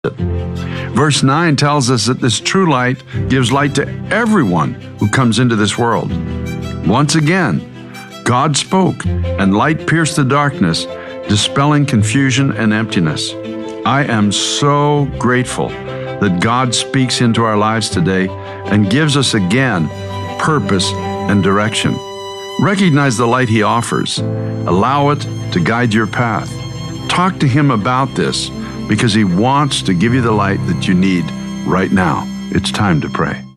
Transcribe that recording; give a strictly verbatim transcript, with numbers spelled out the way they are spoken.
Verse nine tells us that this true light gives light to everyone who comes into this world. Once again, God spoke, and light pierced the darkness, dispelling confusion and emptiness. I am so grateful that God speaks into our lives today and gives us again purpose and direction. Recognize the light He offers. Allow it to guide your path. Talk to Him about this, because He wants to give you the light that you need right now. It's time to pray.